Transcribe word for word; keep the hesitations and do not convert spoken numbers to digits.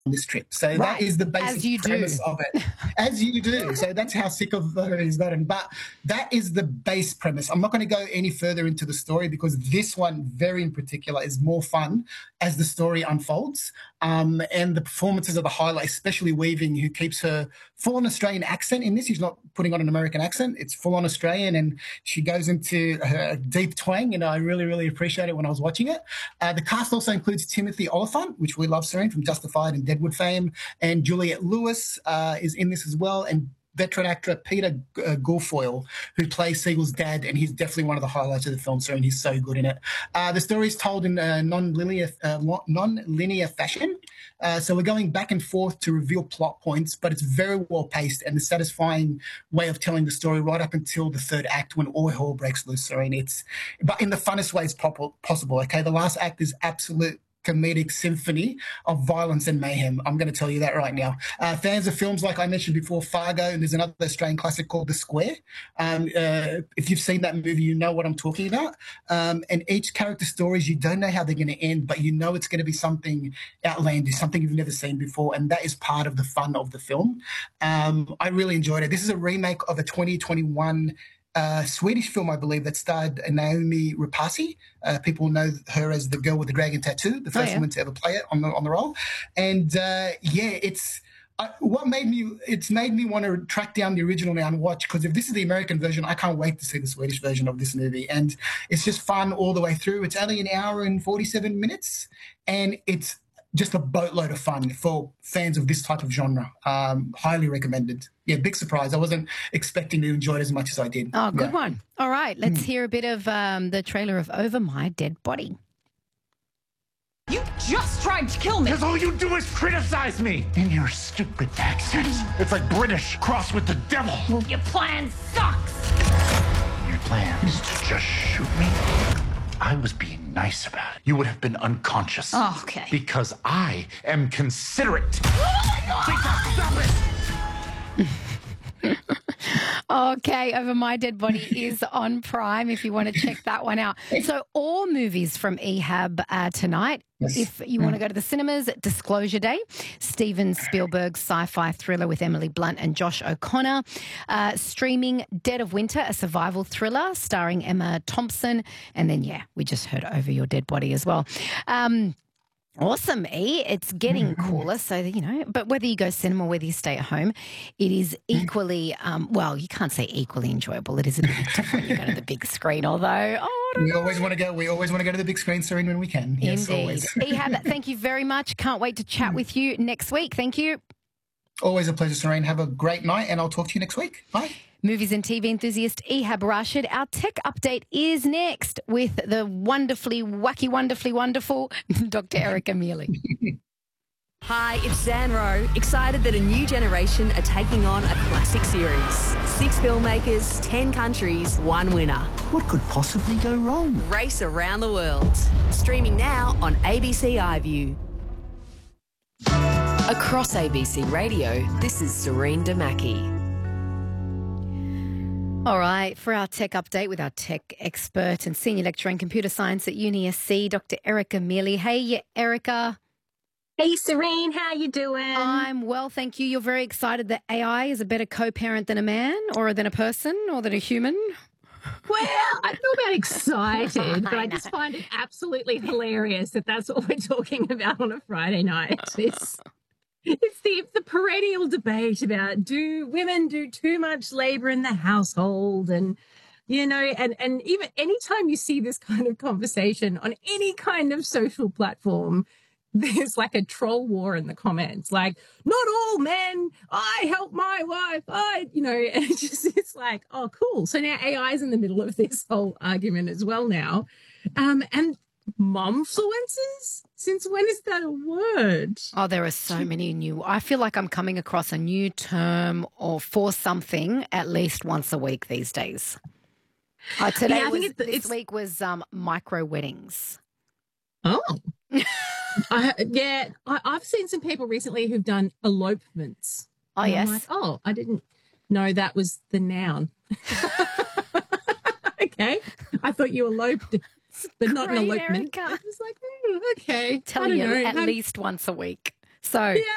this trip. So right. that is the basic As you premise do. of it. As you do. So that's how sick of her he's gotten. But that is the base premise. I'm not going to go any further into the story because this one, very in particular, is more fun as the story unfolds. Um, and the performances are the highlight, especially Weaving, who keeps her full-on Australian accent in this. She's not putting on an American accent. It's full-on Australian, and she goes into her deep twang, and I really, really appreciate it when I was watching it. Uh, the cast also includes Timothy Olyphant, which we love, Serene, from Justified and Deadwood fame, and Juliette Lewis uh, is in this as well, and veteran actor Peter uh, Guilfoyle, who plays Siegel's dad, and he's definitely one of the highlights of the film, Serene. He's so good in it. Uh, the story is told in a non-linear, uh, non-linear fashion, uh, so we're going back and forth to reveal plot points, but it's very well-paced and a satisfying way of telling the story right up until the third act when all hell breaks loose, Serene. It's, but in the funnest ways possible, okay? The last act is absolute comedic symphony of violence and mayhem. I'm going to tell you that right now. Uh, fans of films like I mentioned before, Fargo, and there's another Australian classic called The Square. Um, uh, if you've seen that movie, you know what I'm talking about. Um, and each character stories, you don't know how they're going to end, but you know it's going to be something outlandish, something you've never seen before, and that is part of the fun of the film. Um, I really enjoyed it. This is a remake of a twenty twenty-one Uh, Swedish film, I believe, that starred Naomi Rapace. Uh, people know her as the girl with the dragon tattoo, the first oh, yeah. woman to ever play it on the on the role. And uh, yeah, it's uh, what made me. It's made me want to track down the original now and watch, because if this is the American version, I can't wait to see the Swedish version of this movie. And it's just fun all the way through. It's only an hour and forty-seven minutes, and it's just a boatload of fun for fans of this type of genre. Um, highly recommended. Yeah, big surprise. I wasn't expecting to enjoy it as much as I did. Oh, good yeah. one. All right, let's mm. hear a bit of um, the trailer of Over My Dead Body. You just tried to kill me. Because all you do is criticize me in your stupid accent. It's like British crossed with the devil. Well, your plan sucks. Your plan is to just shoot me? I was being nice about it. You would have been unconscious. Oh, okay. Because I am considerate. Oh, my God! Stop it! Okay, Over My Dead Body is on Prime if you want to check that one out. So all movies from E H A B uh, tonight. Yes. If you want to go to the cinemas, Disclosure Day, Steven Spielberg's sci-fi thriller with Emily Blunt and Josh O'Connor. Uh, streaming Dead of Winter, a survival thriller starring Emma Thompson. And then, yeah, we just heard Over Your Dead Body as well. Um Awesome, E. It's getting cooler, so, you know, but whether you go cinema or whether you stay at home, it is equally, um, well, you can't say equally enjoyable. It is a bit different. You go to the big screen, although, oh, we know. always want to go. We always want to go to the big screen, Serene, when we can. Yes, Indeed. always. E H A B, thank you very much. Can't wait to chat with you next week. Thank you. Always a pleasure, Serene. Have a great night, and I'll talk to you next week. Bye. Movies and T V enthusiast E H A B Rashid. Our tech update is next with the wonderfully, wacky, wonderfully wonderful Doctor Erica Mealy. Hi, it's Zan Rowe, excited that a new generation are taking on a classic series. Six filmmakers, ten countries, one winner. What could possibly go wrong? Race around the world. Streaming now on A B C iView. Across A B C Radio, this is Serene Damaki. All right, for our tech update with our tech expert and senior lecturer in computer science at Uni S C, Doctor Erica Mealy. Hey, Erica. Hey, Serene, how you doing? I'm well, thank you. You're very excited that A I is a better co-parent than a man or than a person or than a human? Well, I don't know about excited, but I, I just find it absolutely hilarious that that's what we're talking about on a Friday night. It's, it's the, the perennial debate about do women do too much labour in the household, and you know, and, and even anytime you see this kind of conversation on any kind of social platform, there's like a troll war in the comments, like, not all men, I help my wife, I, you know, and it's just, it's like, oh, cool. So now A I is in the middle of this whole argument as well now. Um, and momfluencers? Since when is that a word? Oh, there are so many new. I feel like I'm coming across a new term or for something at least once a week these days. Uh, today yeah, I was, think this it's, week was um, micro weddings. Oh. I, yeah, I, I've seen some people recently who've done elopements. Oh, and yes. I'm like, oh, I didn't know that was the noun. Okay. I thought you eloped, but not an elopement. Erica. I was like, mm, okay. Telling you know. at I'm, least once a week. So yeah.